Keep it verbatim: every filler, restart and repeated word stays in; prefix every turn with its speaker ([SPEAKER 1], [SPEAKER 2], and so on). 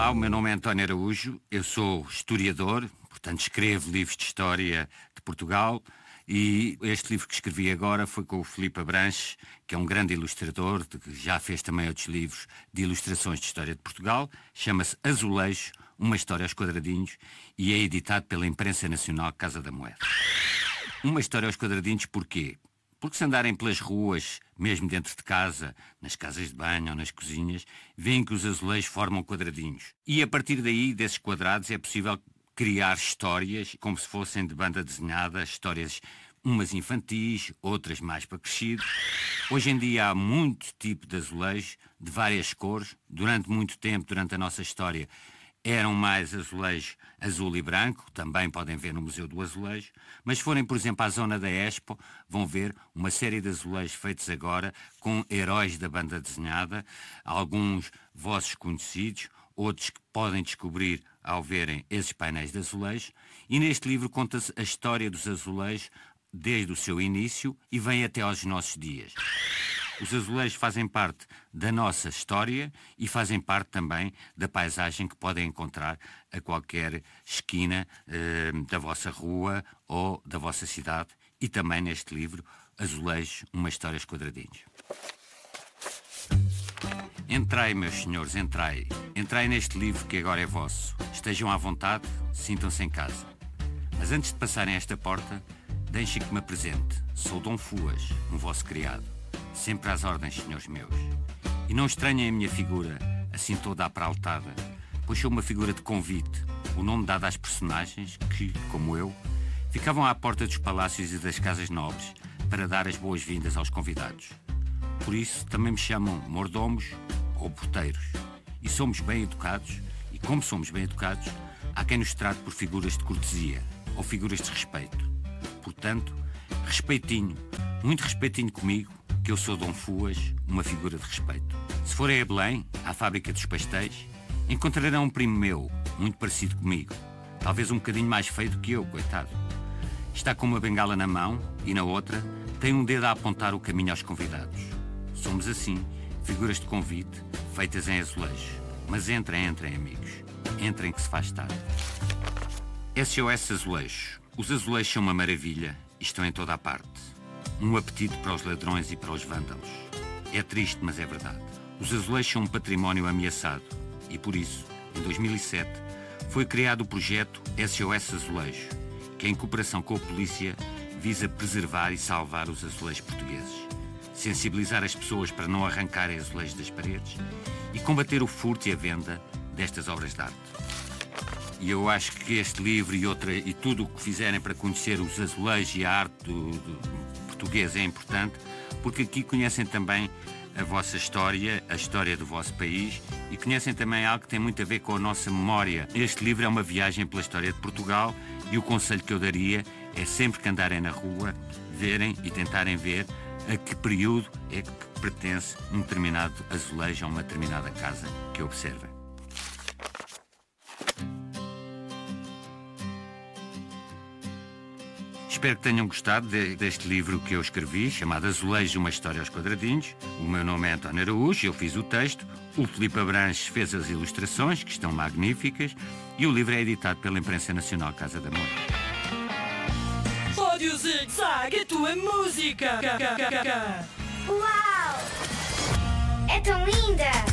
[SPEAKER 1] Olá, o meu nome é António Araújo, eu sou historiador, portanto escrevo livros de história de Portugal e este livro que escrevi agora foi com o Filipe Abranches, que é um grande ilustrador, que já fez também outros livros de ilustrações de história de Portugal, chama-se Azulejo, uma história aos quadradinhos e é editado pela Imprensa Nacional Casa da Moeda. Uma história aos quadradinhos porquê? Porque se andarem pelas ruas, mesmo dentro de casa, nas casas de banho ou nas cozinhas, veem que os azulejos formam quadradinhos. E a partir daí, desses quadrados, é possível criar histórias como se fossem de banda desenhada, histórias umas infantis, outras mais para crescidos. Hoje em dia há muito tipo de azulejo, de várias cores. Durante muito tempo, durante a nossa história, eram mais azulejos azul e branco, também podem ver no Museu do Azulejo, mas se forem, por exemplo, à zona da Expo, vão ver uma série de azulejos feitos agora com heróis da banda desenhada, alguns vossos conhecidos, outros que podem descobrir ao verem esses painéis de azulejo, e neste livro conta-se a história dos azulejos desde o seu início e vem até aos nossos dias. Os azulejos fazem parte da nossa história e fazem parte também da paisagem que podem encontrar a qualquer esquina eh, da vossa rua ou da vossa cidade. E também neste livro, Azulejo, uma história aos quadradinhos. Entrai, meus senhores, entrai. Entrai neste livro que agora é vosso. Estejam à vontade, sintam-se em casa. Mas antes de passarem esta porta, deixem que me apresente. Sou Dom Fuas, um vosso criado. Sempre às ordens, senhores meus. E não estranhem a minha figura, assim toda apraltada, pois sou uma figura de convite, o nome dado às personagens que, como eu, ficavam à porta dos palácios e das casas nobres para dar as boas-vindas aos convidados. Por isso também me chamam mordomos ou porteiros. E somos bem educados, e como somos bem educados, há quem nos trate por figuras de cortesia ou figuras de respeito. Portanto, respeitinho, muito respeitinho comigo, que eu sou Dom Fuas, uma figura de respeito. Se forem a Belém, à fábrica dos pastéis, encontrarão um primo meu, muito parecido comigo, talvez um bocadinho mais feio do que eu, coitado. Está com uma bengala na mão e na outra tem um dedo a apontar o caminho aos convidados. Somos assim, figuras de convite, feitas em azulejo. Mas entrem, entrem, amigos. Entrem que se faz tarde. S O S Azulejo. Os azulejos são uma maravilha e estão em toda a parte. Um apetite para os ladrões e para os vândalos. É triste, mas é verdade. Os azulejos são um património ameaçado e, por isso, em dois mil e sete, foi criado o projeto S O S Azulejo, que, em cooperação com a polícia, visa preservar e salvar os azulejos portugueses, sensibilizar as pessoas para não arrancarem azulejos das paredes e combater o furto e a venda destas obras de arte. E eu acho que este livro e, outra, e tudo o que fizerem para conhecer os azulejos e a arte do, do português é importante, porque aqui conhecem também a vossa história, a história do vosso país e conhecem também algo que tem muito a ver com a nossa memória. Este livro é uma viagem pela história de Portugal e o conselho que eu daria é sempre que andarem na rua, verem e tentarem ver a que período é que pertence um determinado azulejo a uma determinada casa que observem. Espero que tenham gostado de, deste livro que eu escrevi, chamado Azulejo, uma história aos quadradinhos. O meu nome é António Araújo, eu fiz o texto. O Filipe Abranches fez as ilustrações, que estão magníficas. E o livro é editado pela Imprensa Nacional Casa da Moeda.
[SPEAKER 2] Rádio Zig-Zag, a tua música!
[SPEAKER 3] Uau! É tão linda!